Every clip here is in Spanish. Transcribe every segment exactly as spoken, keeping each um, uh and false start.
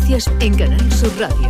noticias en Canal Sur Radio.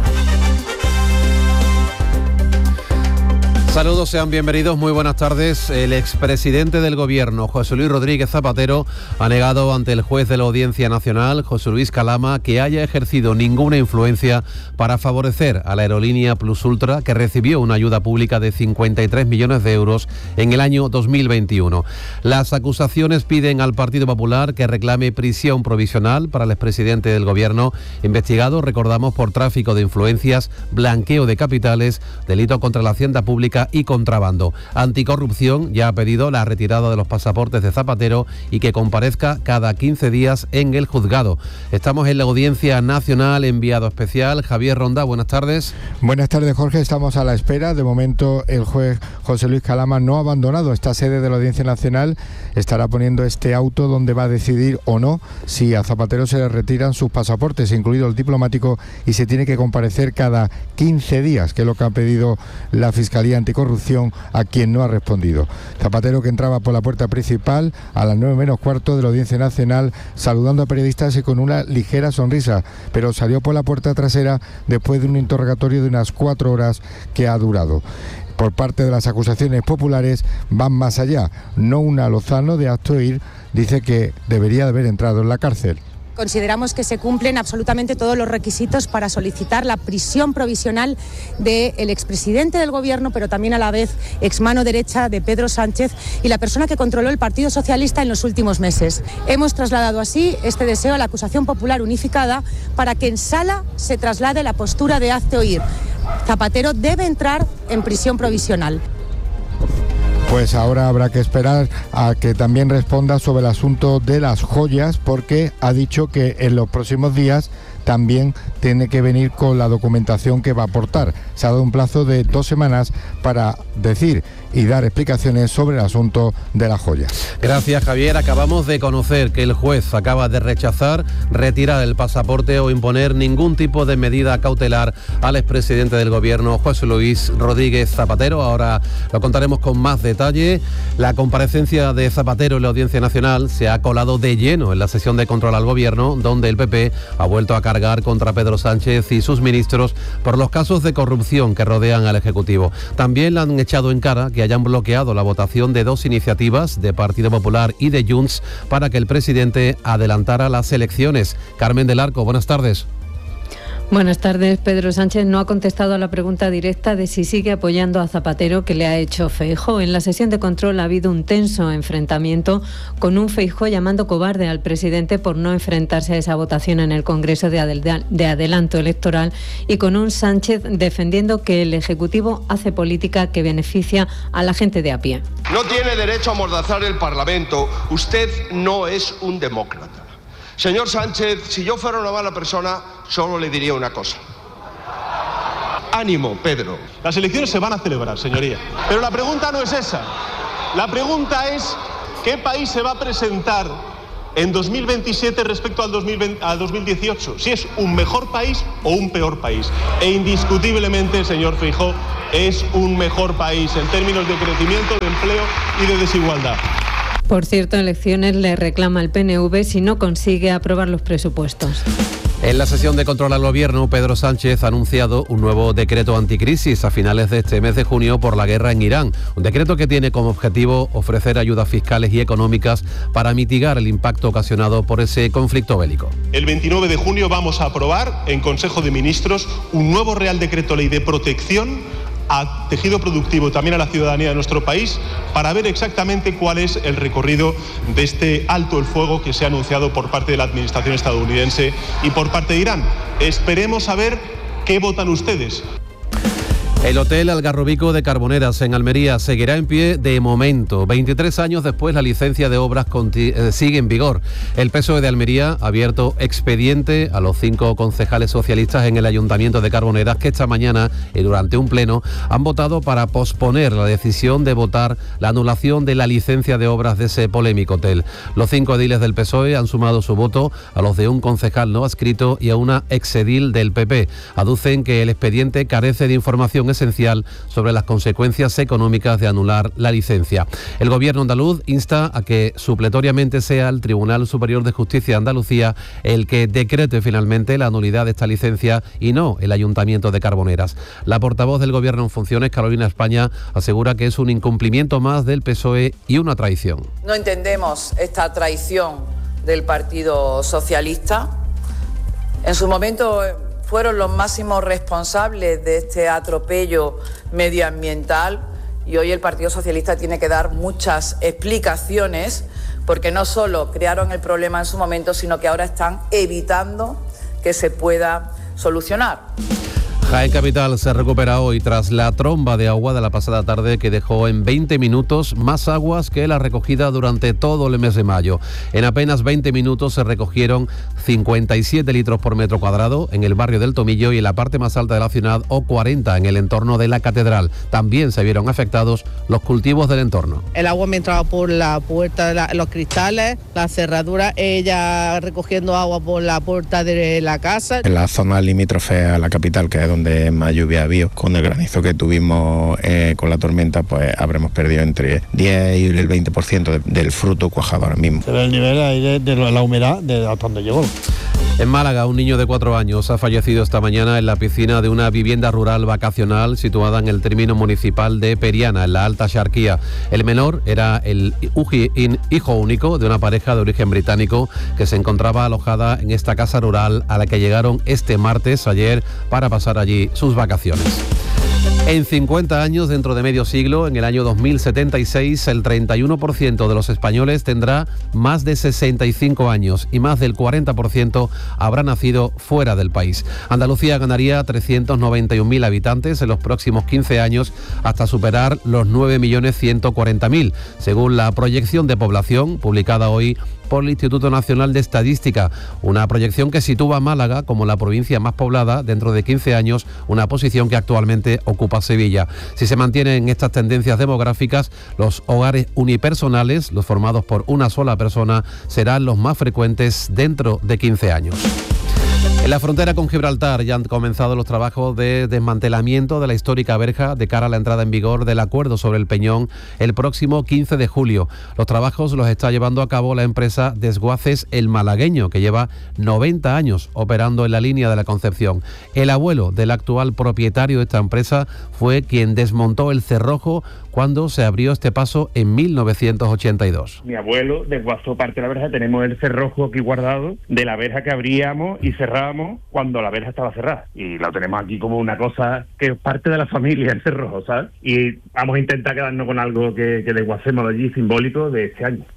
Saludos, sean bienvenidos, muy buenas tardes. El expresidente del Gobierno, José Luis Rodríguez Zapatero, ha negado ante el juez de la Audiencia Nacional, José Luis Calama, que haya ejercido ninguna influencia para favorecer a la aerolínea Plus Ultra, que recibió una ayuda pública de cincuenta y tres millones de euros en el año dos mil veintiuno. Las acusaciones piden al Partido Popular que reclame prisión provisional para el expresidente del Gobierno, investigado, recordamos, por tráfico de influencias, blanqueo de capitales, delito contra la hacienda pública y contrabando. Anticorrupción ya ha pedido la retirada de los pasaportes de Zapatero y que comparezca cada quince días en el juzgado. Estamos en la Audiencia Nacional, enviado especial Javier Ronda, buenas tardes. Buenas tardes, Jorge, estamos a la espera. De momento el juez José Luis Calama no ha abandonado esta sede de la Audiencia Nacional, estará poniendo este auto donde va a decidir o no si a Zapatero se le retiran sus pasaportes, incluido el diplomático, y se tiene que comparecer cada quince días, que es lo que ha pedido la Fiscalía Anticorrupción, a quien no ha respondido. Zapatero, que entraba por la puerta principal a las nueve menos cuarto de la Audiencia Nacional, saludando a periodistas y con una ligera sonrisa, pero salió por la puerta trasera después de un interrogatorio de unas cuatro horas que ha durado. Por parte de las acusaciones populares van más allá. No una Lozano de acto ir dice que debería de haber entrado en la cárcel. Consideramos que se cumplen absolutamente todos los requisitos para solicitar la prisión provisional del expresidente del Gobierno, pero también a la vez exmano derecha de Pedro Sánchez y la persona que controló el Partido Socialista en los últimos meses. Hemos trasladado así este deseo a la acusación popular unificada para que en sala se traslade la postura de hazte oír. Zapatero debe entrar en prisión provisional. Pues ahora habrá que esperar a que también responda sobre el asunto de las joyas, porque ha dicho que en los próximos días también tiene que venir con la documentación que va a aportar. Se ha dado un plazo de dos semanas para decir y dar explicaciones sobre el asunto de las joyas. Gracias, Javier. Acabamos de conocer que el juez acaba de rechazar retirar el pasaporte o imponer ningún tipo de medida cautelar al expresidente del Gobierno, José Luis Rodríguez Zapatero. Ahora lo contaremos con más detalle. La comparecencia de Zapatero en la Audiencia Nacional se ha colado de lleno en la sesión de control al Gobierno, donde el P P ha vuelto a cargar contra Pedro Sánchez y sus ministros por los casos de corrupción que rodean al Ejecutivo. También le han echado en cara que hayan bloqueado la votación de dos iniciativas de Partido Popular y de Junts para que el presidente adelantara las elecciones. Carmen del Arco, buenas tardes. Buenas tardes. Pedro Sánchez no ha contestado a la pregunta directa de si sigue apoyando a Zapatero que le ha hecho Feijóo. En la sesión de control ha habido un tenso enfrentamiento con un Feijóo llamando cobarde al presidente por no enfrentarse a esa votación en el Congreso de, adel- de adelanto electoral y con un Sánchez defendiendo que el Ejecutivo hace política que beneficia a la gente de a pie. No tiene derecho a amordazar el Parlamento. Usted no es un demócrata. Señor Sánchez, si yo fuera una mala persona, solo le diría una cosa. Ánimo, Pedro. Las elecciones se van a celebrar, señoría. Pero la pregunta no es esa. La pregunta es, ¿qué país se va a presentar en dos mil veintisiete respecto al dos mil veinte, al dos mil dieciocho? Si es un mejor país o un peor país. E indiscutiblemente, señor Feijóo, es un mejor país en términos de crecimiento, de empleo y de desigualdad. Por cierto, en elecciones le reclama el P N V si no consigue aprobar los presupuestos. En la sesión de control al Gobierno, Pedro Sánchez ha anunciado un nuevo decreto anticrisis a finales de este mes de junio por la guerra en Irán. Un decreto que tiene como objetivo ofrecer ayudas fiscales y económicas para mitigar el impacto ocasionado por ese conflicto bélico. El veintinueve de junio vamos a aprobar en Consejo de Ministros un nuevo Real Decreto Ley de protección a tejido productivo y también a la ciudadanía de nuestro país para ver exactamente cuál es el recorrido de este alto el fuego que se ha anunciado por parte de la administración estadounidense y por parte de Irán. Esperemos a ver qué votan ustedes. El Hotel Algarrobico de Carboneras en Almería seguirá en pie de momento. veintitrés años después, la licencia de obras conti- eh, sigue en vigor. El P S O E de Almería ha abierto expediente a los cinco concejales socialistas en el Ayuntamiento de Carboneras que esta mañana, y durante un pleno, han votado para posponer la decisión de votar la anulación de la licencia de obras de ese polémico hotel. Los cinco ediles del P S O E han sumado su voto a los de un concejal no adscrito y a una exedil del P P. Aducen que el expediente carece de información información esencial sobre las consecuencias económicas de anular la licencia. El gobierno andaluz insta a que supletoriamente sea el Tribunal Superior de Justicia de Andalucía el que decrete finalmente la nulidad de esta licencia y no el Ayuntamiento de Carboneras. La portavoz del gobierno en funciones, Carolina España, asegura que es un incumplimiento más del P S O E y una traición. No entendemos esta traición del Partido Socialista. En su momento fueron los máximos responsables de este atropello medioambiental y hoy el Partido Socialista tiene que dar muchas explicaciones porque no solo crearon el problema en su momento, sino que ahora están evitando que se pueda solucionar. Jaén Capital se recupera hoy tras la tromba de agua de la pasada tarde que dejó en veinte minutos más aguas que la recogida durante todo el mes de mayo. En apenas veinte minutos se recogieron cincuenta y siete litros por metro cuadrado en el barrio del Tomillo y en la parte más alta de la ciudad o cuarenta en el entorno de la catedral. También se vieron afectados los cultivos del entorno. El agua me entraba por la puerta de la, los cristales, la cerradura, ella recogiendo agua por la puerta de la casa. En la zona limítrofe a la capital, que es donde donde más lluvia ha habido. Con el granizo que tuvimos eh, con la tormenta, pues habremos perdido entre diez y el veinte por ciento de, del fruto cuajado ahora mismo. Se ve el nivel ahí de, de la humedad de hasta donde llegó. En Málaga, un niño de cuatro años ha fallecido esta mañana en la piscina de una vivienda rural vacacional situada en el término municipal de Periana, en la Alta Xarquía. El menor era el hijo único de una pareja de origen británico que se encontraba alojada en esta casa rural a la que llegaron este martes, ayer, para pasar allí sus vacaciones. En cincuenta años, dentro de medio siglo, en el año dos mil setenta y seis, el treinta y uno por ciento de los españoles tendrá más de sesenta y cinco años y más del cuarenta por ciento habrá nacido fuera del país. Andalucía ganaría trescientos noventa y un mil habitantes en los próximos quince años hasta superar los nueve millones ciento cuarenta mil, según la proyección de población publicada hoy por el Instituto Nacional de Estadística, una proyección que sitúa a Málaga como la provincia más poblada dentro de quince años, una posición que actualmente ocupa Sevilla. Si se mantienen estas tendencias demográficas, los hogares unipersonales, los formados por una sola persona, serán los más frecuentes dentro de quince años. En la frontera con Gibraltar ya han comenzado los trabajos de desmantelamiento de la histórica verja de cara a la entrada en vigor del acuerdo sobre el Peñón el próximo quince de julio. Los trabajos los está llevando a cabo la empresa Desguaces El Malagueño, que lleva noventa años operando en la línea de la Concepción. El abuelo del actual propietario de esta empresa fue quien desmontó el cerrojo cuando se abrió este paso en mil novecientos ochenta y dos. Mi abuelo desguazó parte de la verja, tenemos el cerrojo aquí guardado de la verja que abríamos y cerrábamos cuando la verja estaba cerrada. Y lo tenemos aquí como una cosa que es parte de la familia, el cerrojo, ¿sabes? Y vamos a intentar quedarnos con algo que, que desguacemos de allí, simbólico de este año.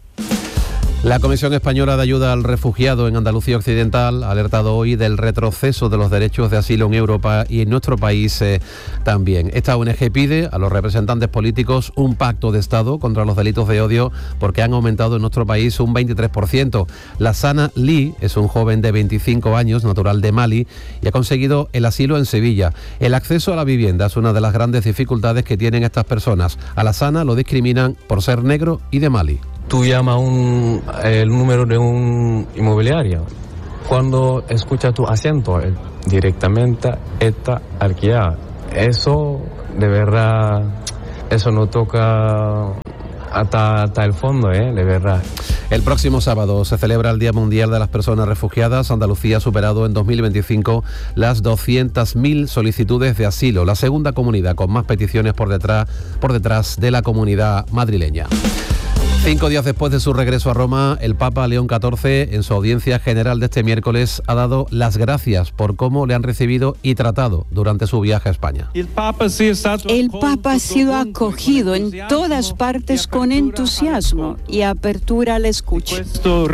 La Comisión Española de Ayuda al Refugiado en Andalucía Occidental ha alertado hoy del retroceso de los derechos de asilo en Europa y en nuestro país eh, también. Esta O N G pide a los representantes políticos un pacto de Estado contra los delitos de odio porque han aumentado en nuestro país un veintitrés por ciento. Lassana Lee es un joven de veinticinco años, natural de Mali, y ha conseguido el asilo en Sevilla. El acceso a la vivienda es una de las grandes dificultades que tienen estas personas. A Lassana lo discriminan por ser negro y de Mali. Tú llamas un, el número de un inmobiliario. Cuando escucha tu acento, directamente está alquilada. Eso, de verdad, eso no toca hasta, hasta el fondo, ¿eh? De verdad. El próximo sábado se celebra el Día Mundial de las Personas Refugiadas. Andalucía ha superado en dos mil veinticinco las doscientas mil solicitudes de asilo, la segunda comunidad con más peticiones por detrás, por detrás de la comunidad madrileña. Cinco días después de su regreso a Roma, el Papa León catorce, en su audiencia general de este miércoles, ha dado las gracias por cómo le han recibido y tratado durante su viaje a España. El Papa ha sido acogido en todas partes con entusiasmo y apertura a la escucha.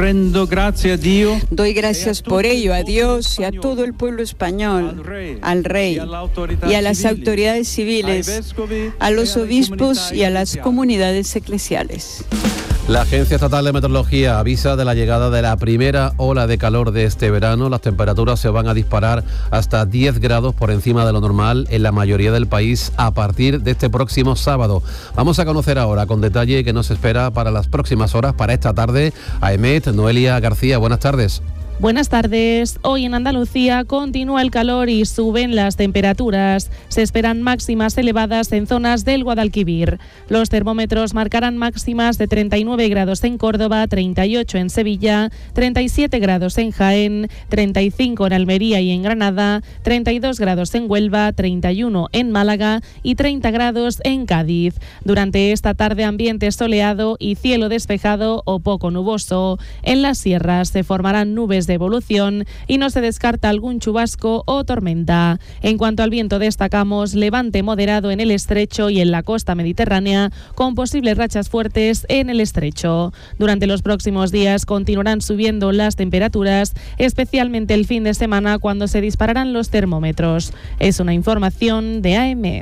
Doy gracias por ello a Dios y a todo el pueblo español, al rey y a las autoridades civiles, a los obispos y a las comunidades eclesiales. La Agencia Estatal de Meteorología avisa de la llegada de la primera ola de calor de este verano. Las temperaturas se van a disparar hasta diez grados por encima de lo normal en la mayoría del país a partir de este próximo sábado. Vamos a conocer ahora con detalle qué nos espera para las próximas horas, para esta tarde. A Emet, Noelia García, buenas tardes. Buenas tardes. Hoy en Andalucía continúa el calor y suben las temperaturas. Se esperan máximas elevadas en zonas del Guadalquivir. Los termómetros marcarán máximas de treinta y nueve grados en Córdoba, treinta y ocho en Sevilla, treinta y siete grados en Jaén, treinta y cinco en Almería y en Granada, treinta y dos grados en Huelva, treinta y uno en Málaga y treinta grados en Cádiz. Durante esta tarde ambiente soleado y cielo despejado o poco nuboso. En las sierras se formarán nubes de evolución y no se descarta algún chubasco o tormenta. En cuanto al viento, destacamos levante moderado en el estrecho y en la costa mediterránea, con posibles rachas fuertes en el estrecho. Durante los próximos días continuarán subiendo las temperaturas, especialmente el fin de semana, cuando se dispararán los termómetros. Es una información de A M.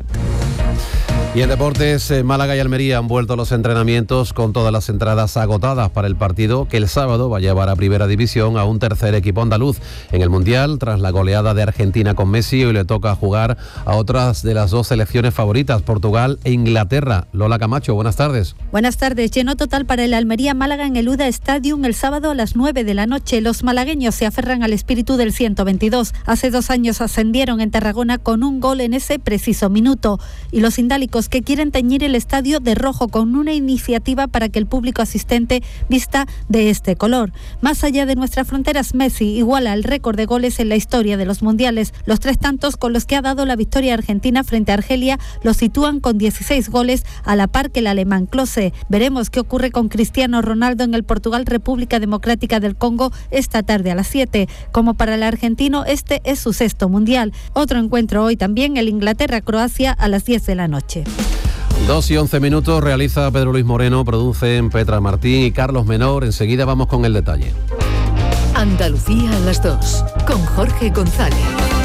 Y en deportes, eh, Málaga y Almería han vuelto a los entrenamientos con todas las entradas agotadas para el partido que el sábado va a llevar a Primera División a un tercer equipo andaluz en el Mundial. Tras la goleada de Argentina con Messi, hoy le toca jugar a otras de las dos selecciones favoritas, Portugal e Inglaterra. Lola Camacho, buenas tardes. Buenas tardes. Lleno total para el Almería Málaga en el U D A Stadium el sábado a las nueve de la noche. Los malagueños se aferran al espíritu del ciento veintidós. Hace dos años ascendieron en Tarragona con un gol en ese preciso minuto. Y los indálicos, que quieren teñir el estadio de rojo con una iniciativa para que el público asistente vista de este color. Más allá de nuestras fronteras, Messi iguala el récord de goles en la historia de los mundiales. Los tres tantos con los que ha dado la victoria argentina frente a Argelia lo sitúan con dieciséis goles, a la par que el alemán Klose. Veremos qué ocurre con Cristiano Ronaldo en el Portugal República Democrática del Congo esta tarde a las siete. Como para el argentino, este es su sexto mundial. Otro encuentro hoy también, el Inglaterra-Croacia a las diez de la noche. Dos y once minutos, realiza Pedro Luis Moreno, producen Petra Martín y Carlos Menor. Enseguida vamos con el detalle. Andalucía a las dos, con Jorge González.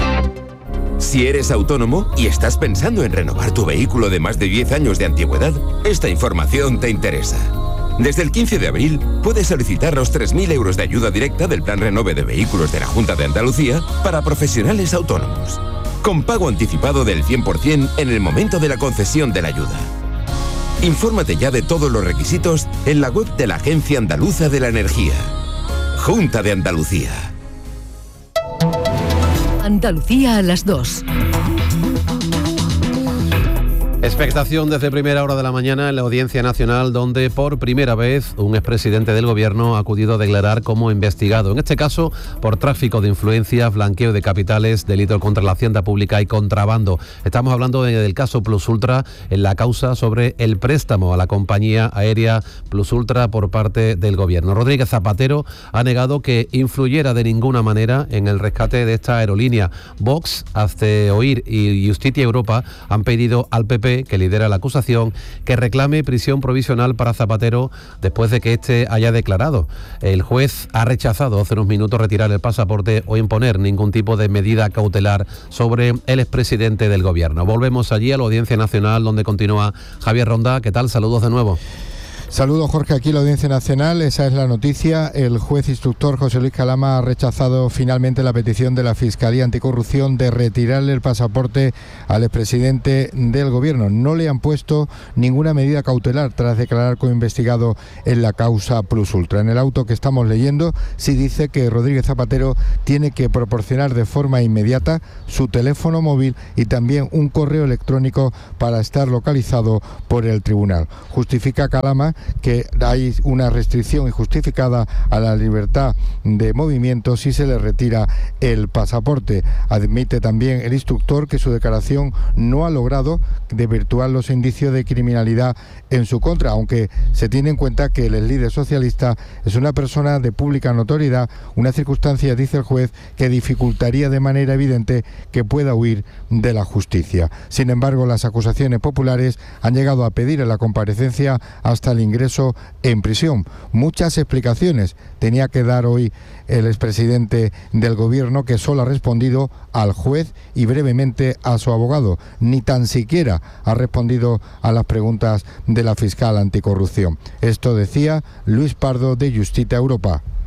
Si eres autónomo y estás pensando en renovar tu vehículo de más de diez años de antigüedad, esta información te interesa. Desde el quince de abril puedes solicitar los tres mil euros de ayuda directa del Plan Renove de Vehículos de la Junta de Andalucía para profesionales autónomos, con pago anticipado del cien por ciento en el momento de la concesión de la ayuda. Infórmate ya de todos los requisitos en la web de la Agencia Andaluza de la Energía. Junta de Andalucía. Andalucía a las dos. Expectación desde primera hora de la mañana en la Audiencia Nacional, donde por primera vez un expresidente del Gobierno ha acudido a declarar como investigado, en este caso por tráfico de influencias, blanqueo de capitales, delito contra la hacienda pública y contrabando. Estamos hablando del caso Plus Ultra, en la causa sobre el préstamo a la compañía aérea Plus Ultra por parte del Gobierno. Rodríguez Zapatero ha negado que influyera de ninguna manera en el rescate de esta aerolínea. Vox, Hazte Oír y Justicia Europa han pedido al P P, que lidera la acusación, que reclame prisión provisional para Zapatero después de que éste haya declarado. El juez ha rechazado hace unos minutos retirar el pasaporte o imponer ningún tipo de medida cautelar sobre el expresidente del Gobierno. Volvemos allí a la Audiencia Nacional, donde continúa Javier Ronda. ¿Qué tal? Saludos de nuevo. Saludos, Jorge, aquí la Audiencia Nacional, esa es la noticia. El juez instructor José Luis Calama ha rechazado finalmente la petición de la Fiscalía Anticorrupción de retirarle el pasaporte al expresidente del Gobierno. No le han puesto ninguna medida cautelar tras declarar como investigado en la causa Plus Ultra. En el auto que estamos leyendo sí dice que Rodríguez Zapatero tiene que proporcionar de forma inmediata su teléfono móvil y también un correo electrónico para estar localizado por el tribunal. Justifica Calama que hay una restricción injustificada a la libertad de movimiento si se le retira el pasaporte. Admite también el instructor que su declaración no ha logrado desvirtuar los indicios de criminalidad en su contra, aunque se tiene en cuenta que el líder socialista es una persona de pública notoriedad, una circunstancia, dice el juez, que dificultaría de manera evidente que pueda huir de la justicia. Sin embargo, las acusaciones populares han llegado a pedir en la comparecencia hasta el ingreso en prisión. Muchas explicaciones tenía que dar hoy el expresidente del Gobierno, que solo ha respondido al juez y brevemente a su abogado. Ni tan siquiera ha respondido a las preguntas de la fiscal anticorrupción. Esto decía Luis Pardo de Justicia Europa.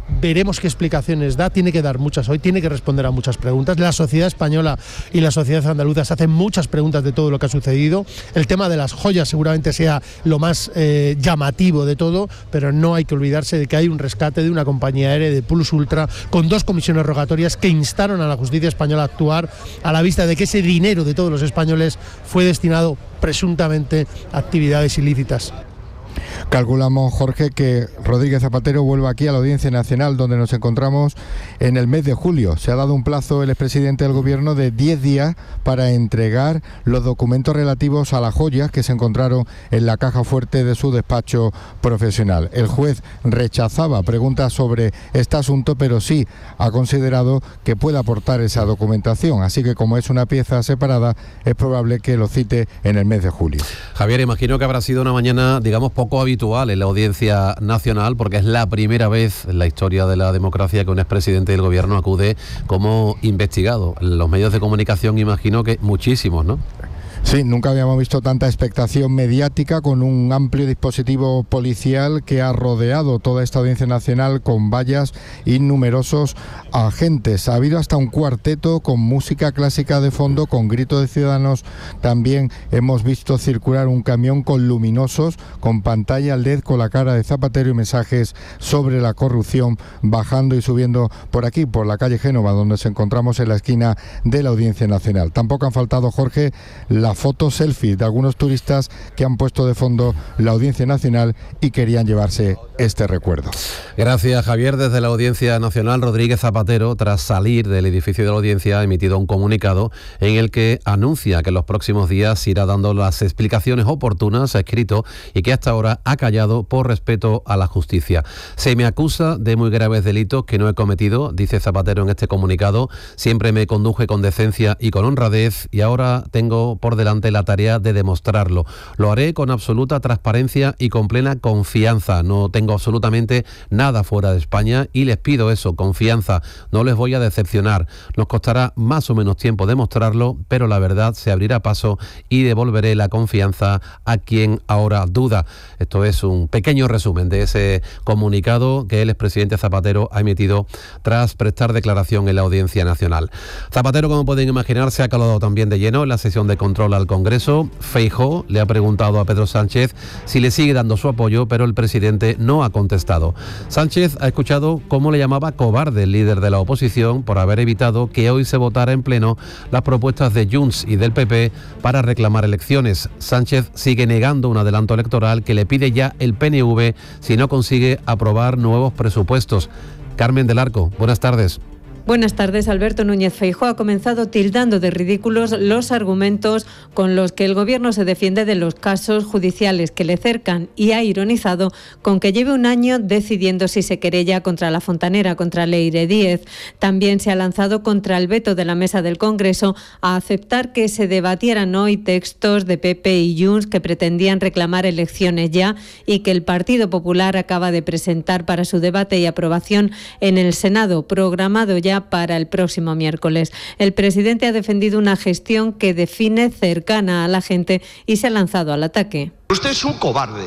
veremos qué explicaciones da, tiene que dar muchas hoy, tiene que responder a muchas preguntas. La sociedad española y la sociedad andaluza se hacen muchas preguntas de todo lo que ha sucedido. El tema de las joyas seguramente sea lo más eh, llamativo de todo, pero no hay que olvidarse de que hay un rescate de una compañía aérea de Plus Ultra con dos comisiones rogatorias que instaron a la justicia española a actuar a la vista de que ese dinero de todos los españoles fue destinado presuntamente a actividades ilícitas. Calculamos, Jorge, que Rodríguez Zapatero vuelva aquí a la Audiencia Nacional, donde nos encontramos en el mes de julio. Se ha dado un plazo el expresidente del Gobierno de diez días para entregar los documentos relativos a las joyas que se encontraron en la caja fuerte de su despacho profesional. El juez rechazaba preguntas sobre este asunto, pero sí ha considerado que puede aportar esa documentación. Así que, como es una pieza separada, es probable que lo cite en el mes de julio. Javier, imagino que habrá sido una mañana, digamos, poco habitual en la Audiencia Nacional, porque es la primera vez en la historia de la democracia que un expresidente del Gobierno acude como investigado. Los medios de comunicación, imagino que muchísimos, ¿no? Sí, nunca habíamos visto tanta expectación mediática con un amplio dispositivo policial que ha rodeado toda esta Audiencia Nacional con vallas y numerosos agentes. Ha habido hasta un cuarteto con música clásica de fondo, con gritos de ciudadanos. También hemos visto circular un camión con luminosos, con pantalla L E D con la cara de Zapatero y mensajes sobre la corrupción, bajando y subiendo por aquí, por la calle Génova, donde nos encontramos en la esquina de la Audiencia Nacional. Tampoco han faltado, Jorge, la foto selfie de algunos turistas que han puesto de fondo la Audiencia Nacional y querían llevarse este recuerdo. Gracias, Javier. Desde la Audiencia Nacional, Rodríguez Zapatero, tras salir del edificio de la audiencia, ha emitido un comunicado en el que anuncia que en los próximos días irá dando las explicaciones oportunas, ha escrito, y que hasta ahora ha callado por respeto a la justicia. Se me acusa de muy graves delitos que no he cometido, dice Zapatero en este comunicado. Siempre me conduje con decencia y con honradez y ahora tengo por delante la tarea de demostrarlo. Lo haré con absoluta transparencia y con plena confianza. No tengo absolutamente nada fuera de España y les pido eso, confianza. No les voy a decepcionar. Nos costará más o menos tiempo demostrarlo, pero la verdad se abrirá paso y devolveré la confianza a quien ahora duda. Esto es un pequeño resumen de ese comunicado que el expresidente Zapatero ha emitido tras prestar declaración en la Audiencia Nacional. Zapatero, como pueden imaginar, se ha calado también de lleno en la sesión de control al Congreso. Feijóo le ha preguntado a Pedro Sánchez si le sigue dando su apoyo, pero el presidente no ha contestado. Sánchez ha escuchado cómo le llamaba cobarde el líder de la oposición por haber evitado que hoy se votara en pleno las propuestas de Junts y del P P para reclamar elecciones. Sánchez sigue negando un adelanto electoral que le pide ya el P N V si no consigue aprobar nuevos presupuestos. Carmen del Arco, buenas tardes. Buenas tardes. Alberto Núñez Feijóo ha comenzado tildando de ridículos los argumentos con los que el Gobierno se defiende de los casos judiciales que le cercan y ha ironizado con que lleve un año decidiendo si se querella contra la fontanera, contra Leire Díez. También se ha lanzado contra el veto de la mesa del Congreso a aceptar que se debatieran hoy textos de P P y Junts que pretendían reclamar elecciones ya y que el Partido Popular acaba de presentar para su debate y aprobación en el Senado, programado ya para el próximo miércoles. El presidente ha defendido una gestión que define cercana a la gente y se ha lanzado al ataque. Usted es un cobarde.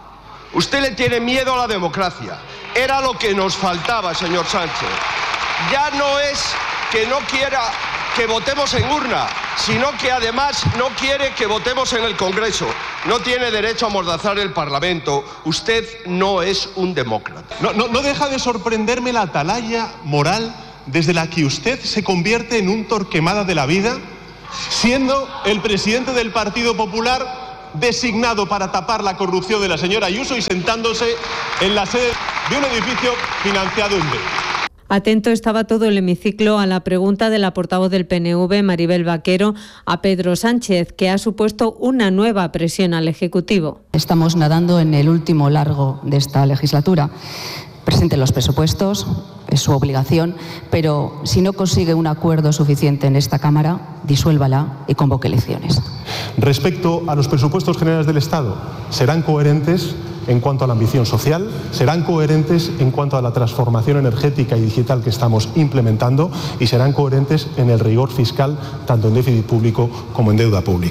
Usted le tiene miedo a la democracia. Era lo que nos faltaba, señor Sánchez. Ya no es que no quiera que votemos en urna, sino que además no quiere que votemos en el Congreso. No tiene derecho a amordazar el Parlamento. Usted no es un demócrata. No, no, no deja de sorprenderme la atalaya moral desde la que usted se convierte en un Torquemada de la vida, siendo el presidente del Partido Popular designado para tapar la corrupción de la señora Ayuso y sentándose en la sede de un edificio financiado en B. Atento estaba todo el hemiciclo a la pregunta de la portavoz del P N V, Maribel Vaquero, a Pedro Sánchez, que ha supuesto una nueva presión al Ejecutivo. Estamos nadando en el último largo de esta legislatura. Presente los presupuestos, es su obligación, pero si no consigue un acuerdo suficiente en esta Cámara, disuélvala y convoque elecciones. Respecto a los presupuestos generales del Estado, serán coherentes en cuanto a la ambición social, serán coherentes en cuanto a la transformación energética y digital que estamos implementando y serán coherentes en el rigor fiscal, tanto en déficit público como en deuda pública.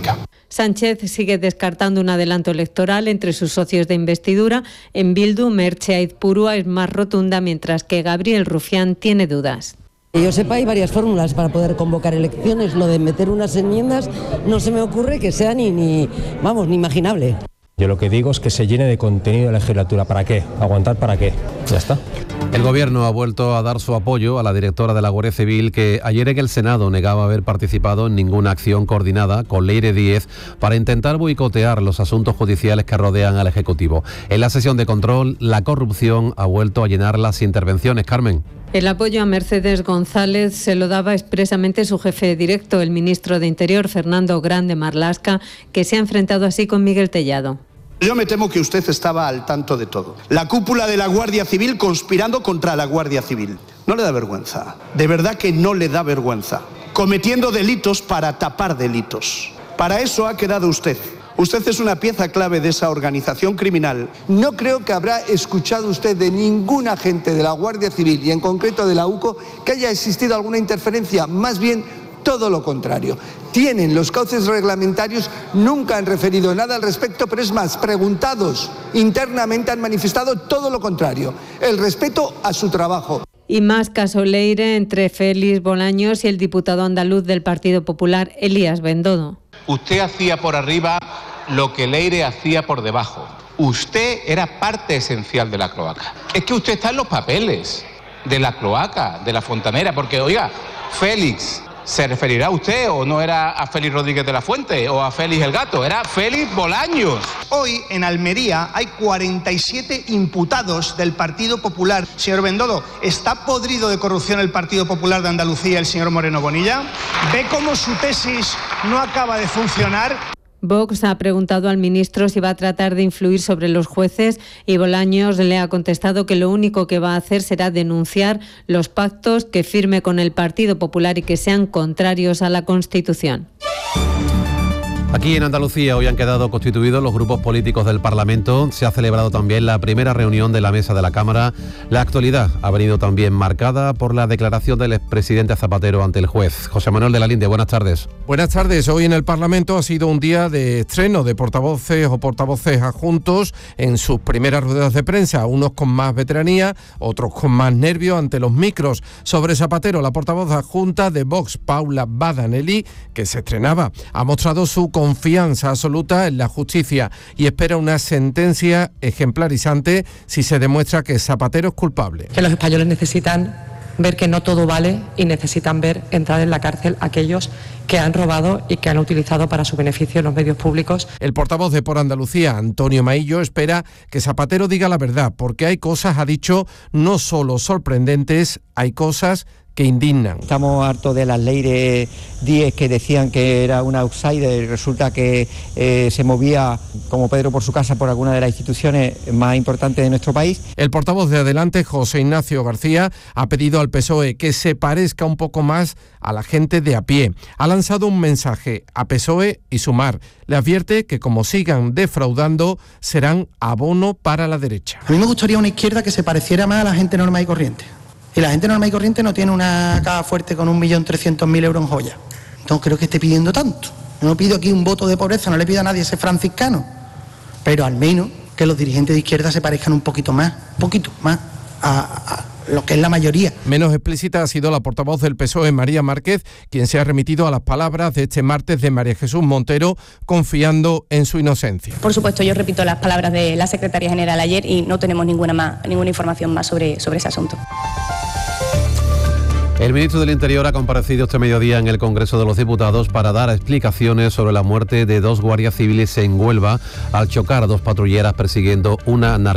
Sánchez sigue descartando un adelanto electoral entre sus socios de investidura. En Bildu, Merche Aizpurua es más rotunda, mientras que Gabriel Rufián tiene dudas. Que yo sepa, hay varias fórmulas para poder convocar elecciones. Lo de meter unas enmiendas no se me ocurre que sea ni, ni vamos, ni imaginable. Yo lo que digo es que se llene de contenido de legislatura. ¿Para qué? ¿Aguantar para qué? Ya está. El Gobierno ha vuelto a dar su apoyo a la directora de la Guardia Civil, que ayer en el Senado negaba haber participado en ninguna acción coordinada con Leire Díez para intentar boicotear los asuntos judiciales que rodean al Ejecutivo. En la sesión de control, la corrupción ha vuelto a llenar las intervenciones. Carmen. El apoyo a Mercedes González se lo daba expresamente su jefe directo, el ministro de Interior, Fernando Grande Marlaska, que se ha enfrentado así con Miguel Tellado. Yo me temo que usted estaba al tanto de todo. La cúpula de la Guardia Civil conspirando contra la Guardia Civil. ¿No le da vergüenza? De verdad que no le da vergüenza. Cometiendo delitos para tapar delitos. Para eso ha quedado usted. Usted es una pieza clave de esa organización criminal. No creo que habrá escuchado usted de ningún agente de la Guardia Civil y en concreto de la UCO que haya existido alguna interferencia. Más bien, todo lo contrario. Tienen los cauces reglamentarios, nunca han referido nada al respecto, pero es más, preguntados internamente han manifestado todo lo contrario, el respeto a su trabajo. Y más caso Leire entre Félix Bolaños y el diputado andaluz del Partido Popular, Elías Bendodo. Usted hacía por arriba lo que Leire hacía por debajo. Usted era parte esencial de la cloaca. Es que usted está en los papeles de la cloaca, de la fontanera, porque, oiga, Félix... ¿Se referirá a usted o no era a Félix Rodríguez de la Fuente o a Félix el Gato? Era Félix Bolaños. Hoy en Almería hay cuarenta y siete imputados del Partido Popular. Señor Bendodo, ¿está podrido de corrupción el Partido Popular de Andalucía el señor Moreno Bonilla? ¿Ve cómo su tesis no acaba de funcionar? Vox ha preguntado al ministro si va a tratar de influir sobre los jueces y Bolaños le ha contestado que lo único que va a hacer será denunciar los pactos que firme con el Partido Popular y que sean contrarios a la Constitución. Aquí en Andalucía hoy han quedado constituidos los grupos políticos del Parlamento. Se ha celebrado también la primera reunión de la mesa de la Cámara. La actualidad ha venido también marcada por la declaración del expresidente Zapatero ante el juez. José Manuel de la Linde, buenas tardes. Buenas tardes. Hoy en el Parlamento ha sido un día de estreno de portavoces o portavoces adjuntos en sus primeras ruedas de prensa, unos con más veteranía, otros con más nervio ante los micros. Sobre Zapatero, la portavoz adjunta de Vox, Paula Badanelli, que se estrenaba, ha mostrado su confianza absoluta en la justicia y espera una sentencia ejemplarizante si se demuestra que Zapatero es culpable. Que los españoles necesitan ver que no todo vale y necesitan ver entrar en la cárcel a aquellos que han robado y que han utilizado para su beneficio los medios públicos. El portavoz de Por Andalucía, Antonio Maillo, espera que Zapatero diga la verdad, porque hay cosas, ha dicho, no solo sorprendentes, hay cosas que indignan. Estamos hartos de las Leire Díez que decían que era una outsider y resulta que eh, se movía como Pedro por su casa por alguna de las instituciones más importantes de nuestro país. El portavoz de Adelante, José Ignacio García, ha pedido al P S O E que se parezca un poco más a la gente de a pie. Ha lanzado un mensaje a P S O E y Sumar. Le advierte que como sigan defraudando serán abono para la derecha. A mí me gustaría una izquierda que se pareciera más a la gente normal y corriente. Y la gente normal y corriente no tiene una caja fuerte con un millón trescientos mil euros en joyas. No creo que esté pidiendo tanto. No pido aquí un voto de pobreza, no le pido a nadie ser franciscano. Pero al menos que los dirigentes de izquierda se parezcan un poquito más, un poquito más a, a lo que es la mayoría. Menos explícita ha sido la portavoz del P S O E, María Márquez, quien se ha remitido a las palabras de este martes de María Jesús Montero, confiando en su inocencia. Por supuesto, yo repito las palabras de la secretaria general ayer y no tenemos ninguna más, ninguna información más sobre, sobre ese asunto. El ministro del Interior ha comparecido este mediodía en el Congreso de los Diputados para dar explicaciones sobre la muerte de dos guardias civiles en Huelva al chocar a dos patrulleras persiguiendo una narcotraficante.